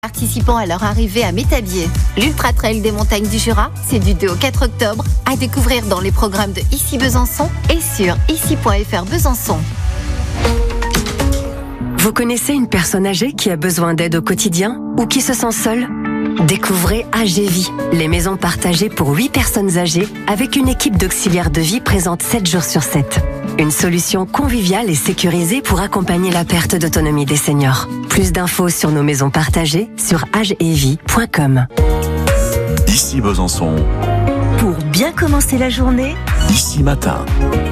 Participant à leur arrivée à Métabier. L'Ultra Trail des montagnes du Jura, c'est du 2 au 4 octobre, à découvrir dans les programmes de Ici Besançon et sur ici.fr Besançon. Vous connaissez une personne âgée qui a besoin d'aide au quotidien ou qui se sent seule ? Découvrez AGV, les maisons partagées pour 8 personnes âgées avec une équipe d'auxiliaires de vie présente 7 jours sur 7. Une solution conviviale et sécurisée pour accompagner la perte d'autonomie des seniors. Plus d'infos sur nos maisons partagées sur agevie.com. Ici Besançon. Pour bien commencer la journée, Ici Matin.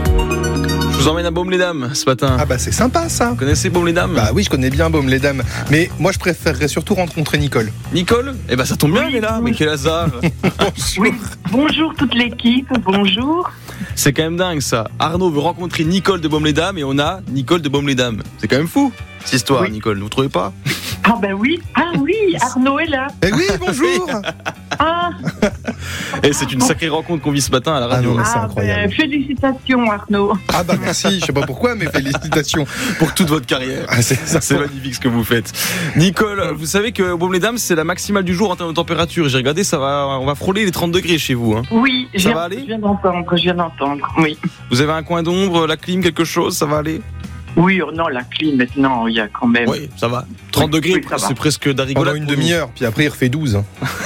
Je vous emmène à Baume-les-Dames ce matin. Ah bah c'est sympa ça. Vous connaissez Baume-les-Dames ? Bah oui, je connais bien Baume-les-Dames. Mais moi je préférerais surtout rencontrer Nicole. Nicole ? Eh ben ça tombe bien, elle est là, mais quel hasard. Oui, bonjour toute l'équipe, bonjour. C'est quand même dingue ça. Arnaud veut rencontrer Nicole de Baume-les-Dames et on a Nicole de Baume-les-Dames. C'est quand même fou cette histoire, Oui. Nicole, vous trouvez pas ? Ah ben oui, Arnaud est là. Eh oui, bonjour. Ah, Et c'est une sacrée rencontre qu'on vit ce matin à la radio. Ah non, c'est incroyable. félicitations Arnaud. Ah bah merci, je sais pas pourquoi, mais félicitations. Pour toute votre carrière. Ah, c'est magnifique ce que vous faites. Nicole, vous savez que Baume-les-Dames, c'est la maximale du jour en termes de température. J'ai regardé, on va frôler les 30 degrés chez vous. Hein. Oui, Ça va aller ? je viens d'entendre, oui. Vous avez un coin d'ombre, la clim, quelque chose, ça va aller ? Oui, non, la clim maintenant, il y a quand même... Oui, ça va. 30 degrés, oui, ça va. c'est presque d'arigolade. pendant une pour nous. demi-heure, puis après il refait 12.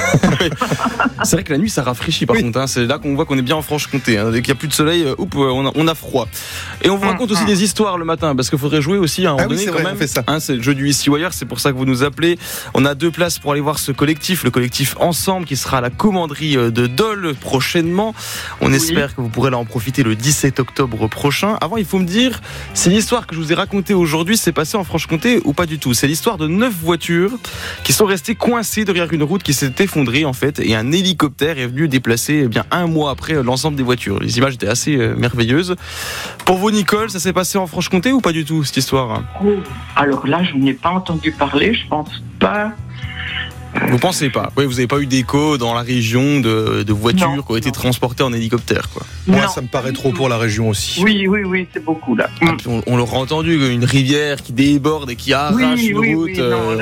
C'est vrai que la nuit ça rafraîchit par contre, hein. C'est là qu'on voit qu'on est bien en Franche-Comté, hein. Dès qu'il n'y a plus de soleil, on a froid. Et on vous raconte aussi des histoires le matin, parce qu'il faudrait jouer aussi à un moment donné c'est quand vrai, même. on fait ça. Hein, c'est le jeu du Ici ou Ailleurs, c'est pour ça que vous nous appelez. On a 2 places pour aller voir ce collectif, le collectif Ensemble, qui sera à la commanderie de Dole prochainement. On espère que vous pourrez là en profiter le 17 octobre prochain. Avant, il faut me dire si l'histoire que je vous ai racontée aujourd'hui s'est passée en Franche-Comté ou pas du tout. C'est l'histoire de 9 voitures qui sont restées coincées derrière une route qui s'est effondrée en fait, et un hélicoptère est venu déplacer bien 1 mois après l'ensemble des voitures. Les images étaient assez merveilleuses. Pour vous, Nicole, ça s'est passé en Franche-Comté ou pas du tout cette histoire ? Oh, alors là, je n'ai pas entendu parler, je pense pas. Vous pensez pas ? Oui, vous n'avez pas eu d'écho dans la région de voitures Non, qui ont été non. transportées en hélicoptère, quoi. Moi Non. ça me paraît trop pour la région aussi. Oui, c'est beaucoup là. Ah, puis on l'aura entendu, une rivière qui déborde et qui arrache une route.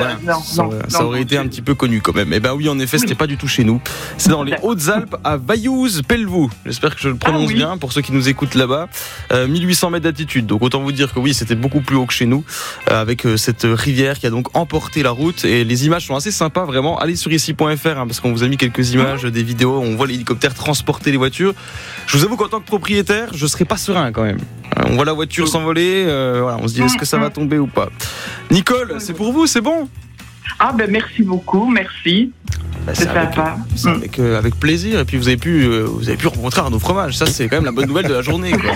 Ça aurait été un petit peu connu quand même. Eh ben oui, en effet, c'était pas du tout chez nous. C'est dans les Hautes-Alpes, à Vaillouz-Pelvoux. J'espère que je le prononce bien pour ceux qui nous écoutent là-bas. 1800 mètres d'altitude. Donc autant vous dire que oui, c'était beaucoup plus haut que chez nous, avec cette rivière qui a donc emporté la route. Et les images sont assez sympas, vraiment. Allez sur ici.fr, hein, parce qu'on vous a mis quelques images, des vidéos. On voit l'hélicoptère transporter les voitures. Je vous avoue qu'en tant que propriétaire, je serais pas serein quand même. On voit la voiture s'envoler, voilà, on se dit est-ce que ça va tomber ou pas. Nicole, c'est pour vous, c'est bon ? Ah ben merci beaucoup, merci. C'est sympa. Avec plaisir. Et puis vous avez pu rencontrer Arnaud Fromage. Ça, c'est quand même la bonne nouvelle de la journée, quoi.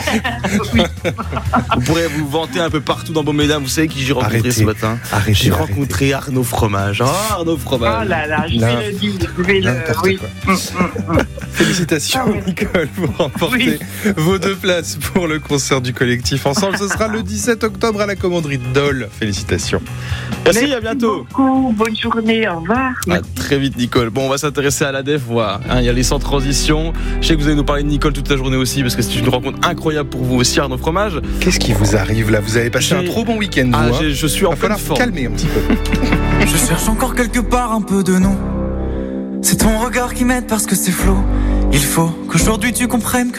Vous pourrez vous vanter un peu partout dans Baume-les-Dames. Vous savez qui j'ai rencontré ce matin ? J'ai rencontré Arnaud Fromage. Oh, Arnaud Fromage. Oh là là, je vais le dire. Oui. Félicitations Nicole, vous remportez vos 2 places pour le concert du collectif Ensemble. Ce sera le 17 octobre à la commanderie de Dole. Félicitations. Merci, à bientôt. Beaucoup, bonne journée, au revoir. À très vite, Nicole. Bon, on va s'intéresser à l'ADEF, voilà. Il y a les sans transition. Je sais que vous allez nous parler de Nicole toute la journée aussi, parce que c'est une rencontre incroyable pour vous aussi, Arnaud Fromage. Qu'est-ce qui vous arrive là ? Vous avez passé un trop bon week-end, vous, hein ? Je suis en Va falloir pleine vous forme. calmer un petit peu. Je cherche encore quelque part un peu de nous. C'est ton regard qui m'aide parce que c'est flou. Il faut qu'aujourd'hui tu comprennes que